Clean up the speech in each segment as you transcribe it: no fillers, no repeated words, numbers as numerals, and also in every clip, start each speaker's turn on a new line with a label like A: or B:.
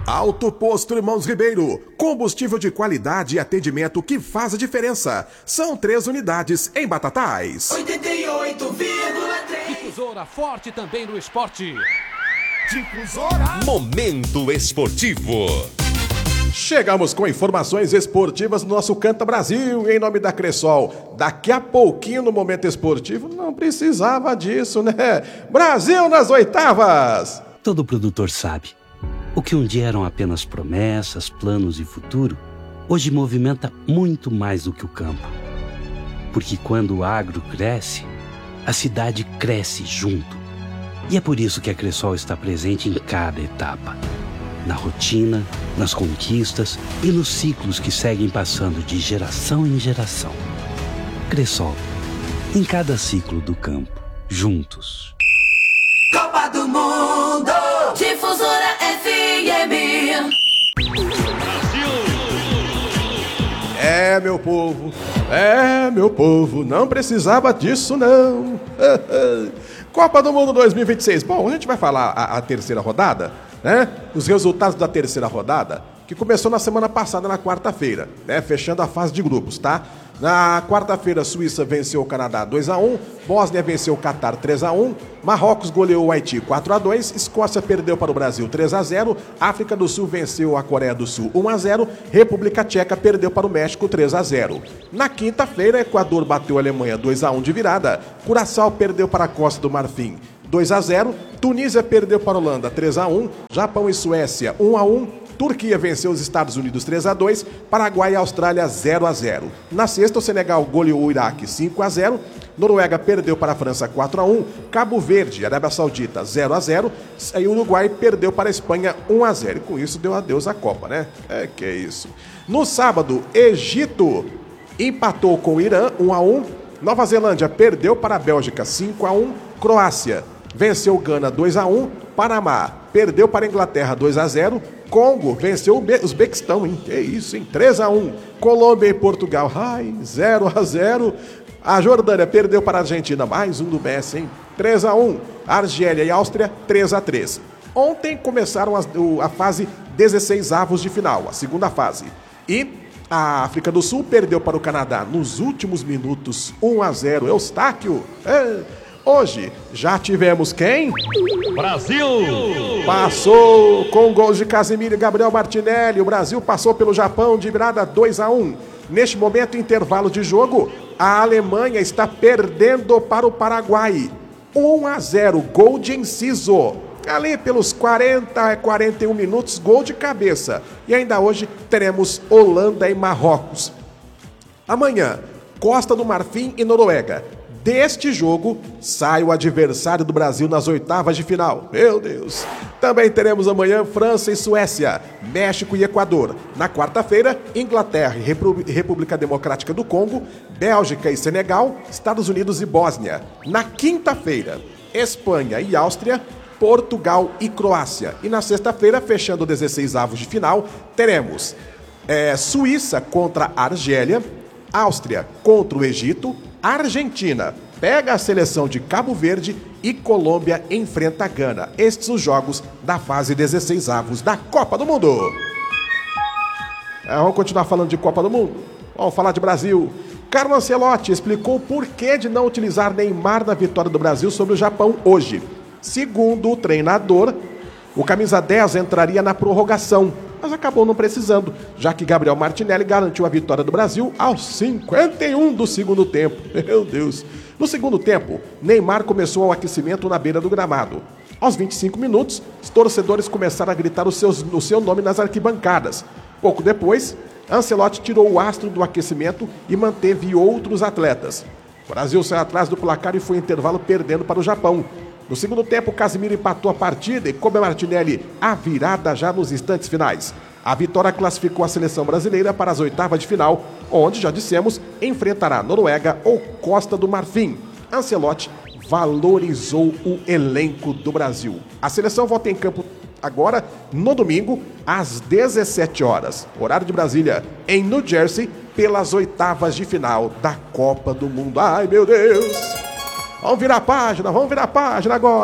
A: Alto Posto Irmãos Ribeiro, combustível de qualidade e atendimento que faz a diferença. São 3 unidades em Batatais.
B: 88,3. Difusora forte também no esporte.
A: Difusora.
C: Momento esportivo.
A: Chegamos com informações esportivas do nosso Canta Brasil, em nome da Cressol. Daqui a pouquinho no Momento Esportivo, não precisava disso, né? Brasil nas oitavas!
D: Todo produtor sabe. O que um dia eram apenas promessas, planos e futuro, hoje movimenta muito mais do que o campo. Porque quando o agro cresce, a cidade cresce junto. E é por isso que a Cressol está presente em cada etapa. Na rotina, nas conquistas e nos ciclos que seguem passando de geração em geração. Cressol, em cada ciclo do campo, juntos.
E: Copa do Mundo, Difusora FM.
A: Meu povo, não precisava disso não. Copa do Mundo 2026. Bom, a gente vai falar a terceira rodada, né? Os resultados da terceira rodada, que começou na semana passada, na quarta-feira, né? Fechando a fase de grupos, tá? Na quarta-feira, a Suíça venceu o Canadá 2-1, Bósnia venceu o Catar 3-1, Marrocos goleou o Haiti 4-2, Escócia perdeu para o Brasil 3-0, África do Sul venceu a Coreia do Sul 1-0, República Tcheca perdeu para o México 3-0. Na quinta-feira, Equador bateu a Alemanha 2-1 de virada, Curaçao perdeu para a Costa do Marfim 2-0, Tunísia perdeu para a Holanda 3-1, Japão e Suécia 1-1, Turquia venceu os Estados Unidos 3-2, Paraguai e Austrália 0-0. Na sexta, o Senegal goleou o Iraque 5-0, Noruega perdeu para a França 4-1, Cabo Verde e Arábia Saudita 0-0, e o Uruguai perdeu para a Espanha 1-0. E com isso deu adeus à Copa, né? Que é isso. No sábado, Egito empatou com o Irã 1-1, Nova Zelândia perdeu para a Bélgica 5-1, Croácia venceu o Gana 2-1, Panamá perdeu para a Inglaterra 2-0, Congo venceu o Uzbequistão, hein? Que isso, hein? 3-1. Colômbia e Portugal, 0-0. A Jordânia perdeu para a Argentina, mais um do Messi, hein? 3-1. Argélia e Áustria, 3-3. Ontem começaram a fase 16avos de final, a segunda fase. E a África do Sul perdeu para o Canadá nos últimos minutos, 1-0. Eustáquio, hoje já tivemos quem?
B: Brasil!
A: Passou com gols de Casemiro e Gabriel Martinelli. O Brasil passou pelo Japão de virada 2-1. Neste momento, intervalo de jogo, a Alemanha está perdendo para o Paraguai. 1-0, gol de Enciso. Ali pelos 41 minutos, gol de cabeça. E ainda hoje teremos Holanda e Marrocos. Amanhã, Costa do Marfim e Noruega. Deste jogo, sai o adversário do Brasil nas oitavas de final. Meu Deus! Também teremos amanhã França e Suécia, México e Equador. Na quarta-feira, Inglaterra e República Democrática do Congo, Bélgica e Senegal, Estados Unidos e Bósnia. Na quinta-feira, Espanha e Áustria, Portugal e Croácia. E na sexta-feira, fechando 16avos de final, teremos Suíça contra a Argélia, Áustria contra o Egito, Argentina pega a seleção de Cabo Verde e Colômbia enfrenta a Gana. Estes os jogos da fase 16avos da Copa do Mundo. Vamos continuar falando de Copa do Mundo? Vamos falar de Brasil. Carlo Ancelotti explicou o porquê de não utilizar Neymar na vitória do Brasil sobre o Japão hoje. Segundo o treinador, o camisa 10 entraria na prorrogação, mas acabou não precisando, já que Gabriel Martinelli garantiu a vitória do Brasil aos 51 do segundo tempo. Meu Deus! No segundo tempo, Neymar começou o aquecimento na beira do gramado. Aos 25 minutos, os torcedores começaram a gritar o seu nome nas arquibancadas. Pouco depois, Ancelotti tirou o astro do aquecimento e manteve outros atletas. O Brasil saiu atrás do placar e foi em intervalo perdendo para o Japão. No segundo tempo, Casemiro empatou a partida e coube a Martinelli a virada já nos instantes finais. A vitória classificou a seleção brasileira para as oitavas de final, onde, já dissemos, enfrentará Noruega ou Costa do Marfim. Ancelotti valorizou o elenco do Brasil. A seleção volta em campo agora, no domingo, às 17 horas, horário de Brasília, em New Jersey, pelas oitavas de final da Copa do Mundo. Ai, meu Deus! Vamos virar a página agora.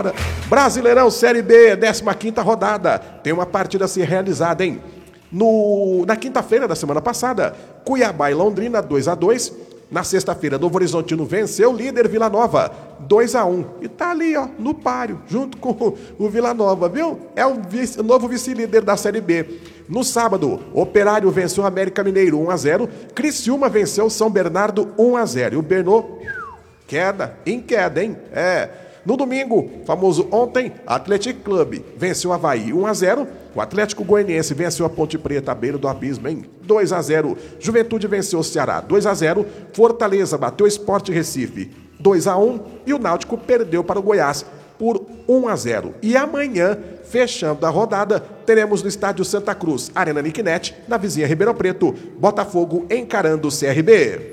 A: Brasileirão Série B, 15ª rodada. Tem uma partida a ser realizada, hein? Na quinta-feira da semana passada, Cuiabá e Londrina 2-2. Na sexta-feira, Novo Horizontino venceu o líder Vila Nova 2-1. E tá ali, ó, no páreo, junto com o Vila Nova, viu? É o novo vice-líder da Série B. No sábado, Operário venceu o América Mineiro 1-0. Criciúma venceu o São Bernardo 1-0. E o Bernô, em queda, hein? No domingo, famoso ontem, Atlético Clube venceu o Avaí 1-0. O Atlético Goianiense venceu a Ponte Preta à beira do abismo, hein? 2-0. Juventude venceu o Ceará 2-0. Fortaleza bateu o Sport Recife 2-1. E o Náutico perdeu para o Goiás por 1-0. E amanhã, fechando a rodada, teremos no estádio Santa Cruz, Arena Niquinete, na vizinha Ribeirão Preto, Botafogo encarando o CRB.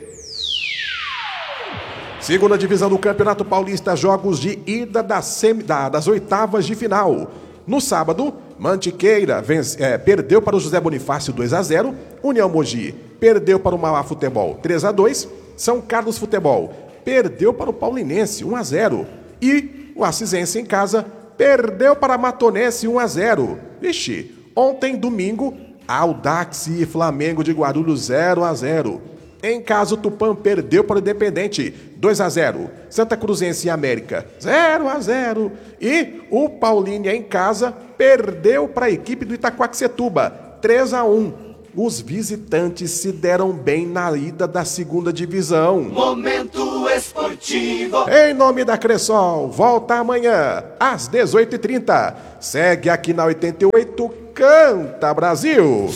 A: Segunda divisão do Campeonato Paulista, jogos de ida das oitavas de final. No sábado, Mantiqueira perdeu para o José Bonifácio 2-0. União Mogi perdeu para o Mauá Futebol 3-2. São Carlos Futebol perdeu para o Paulinense 1-0. E o Assisense em casa perdeu para a Matonense 1-0. Vixe, ontem, domingo, Audax e Flamengo de Guarulhos 0-0. Em casa, o Tupã perdeu para o Independente 2-0. Santa Cruzense e América 0-0. E o Paulínia em casa perdeu para a equipe do Itaquaquecetuba 3-1. Os visitantes se deram bem na ida da segunda divisão.
E: Momento esportivo.
A: Em nome da Cressol, volta amanhã às 18h30. Segue aqui na 88, Canta Brasil.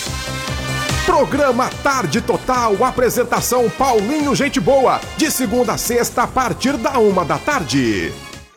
A: Programa Tarde Total, apresentação Paulinho Gente Boa, de segunda a sexta a partir da 13h.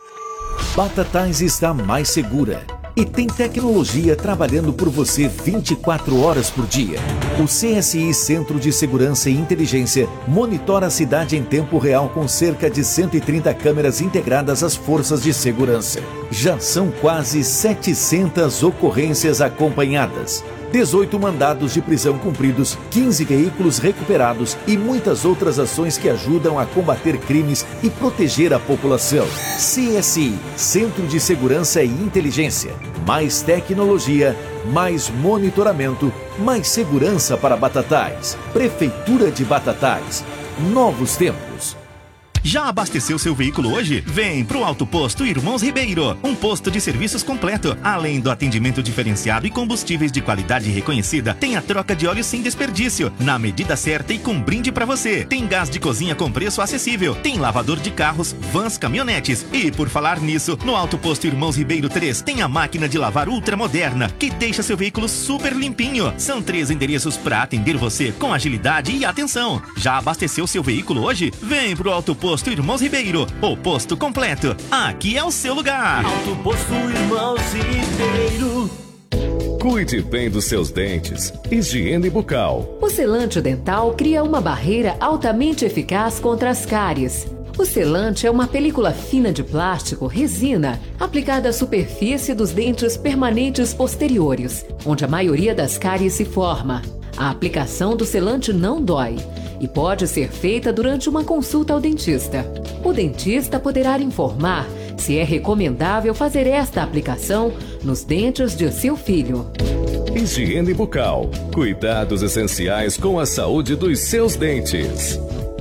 F: Batatais está mais segura e tem tecnologia trabalhando por você 24 horas por dia. O CSI Centro de Segurança e Inteligência monitora a cidade em tempo real com cerca de 130 câmeras integradas às forças de segurança. Já são quase 700 ocorrências acompanhadas. 18 mandados de prisão cumpridos, 15 veículos recuperados e muitas outras ações que ajudam a combater crimes e proteger a população. CSI, Centro de Segurança e Inteligência. Mais tecnologia, mais monitoramento, mais segurança para Batatais. Prefeitura de Batatais. Novos tempos.
G: Já abasteceu seu veículo hoje? Vem pro Auto Posto Irmãos Ribeiro, um posto de serviços completo. Além do atendimento diferenciado e combustíveis de qualidade reconhecida, tem a troca de óleo sem desperdício, na medida certa e com brinde pra você. Tem gás de cozinha com preço acessível, tem lavador de carros, vans, caminhonetes. E por falar nisso, no Auto Posto Irmãos Ribeiro 3 tem a máquina de lavar ultramoderna, que deixa seu veículo super limpinho. São 3 endereços pra atender você com agilidade e atenção. Já abasteceu seu veículo hoje? Vem pro Auto Posto Irmãos Ribeiro, o posto completo. Aqui é o seu lugar.
H: Auto Posto Irmãos Ribeiro.
C: Cuide bem dos seus dentes. Higiene bucal.
I: O selante dental cria uma barreira altamente eficaz contra as cáries. O selante é uma película fina de plástico, resina, aplicada à superfície dos dentes permanentes posteriores, onde a maioria das cáries se forma. A aplicação do selante não dói e pode ser feita durante uma consulta ao dentista. O dentista poderá informar se é recomendável fazer esta aplicação nos dentes de seu filho.
C: Higiene bucal. Cuidados essenciais com a saúde dos seus dentes.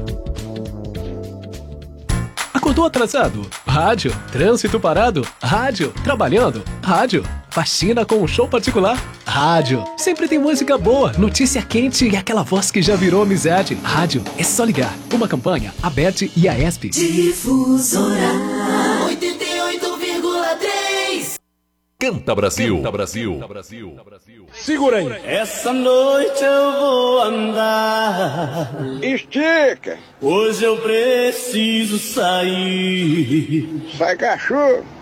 B: Acordou atrasado? Rádio. Trânsito parado? Rádio. Trabalhando? Rádio. Faxina com um show particular? Rádio. Sempre tem música boa, notícia quente e aquela voz que já virou amizade. Rádio. É só ligar. Uma campanha, a Bet e a ESP.
E: Difusora 88,3.
C: Canta Brasil.
B: Canta Brasil.
H: Segura aí. Essa noite eu vou andar.
J: Estica.
H: Hoje eu preciso sair.
J: Sai cachorro.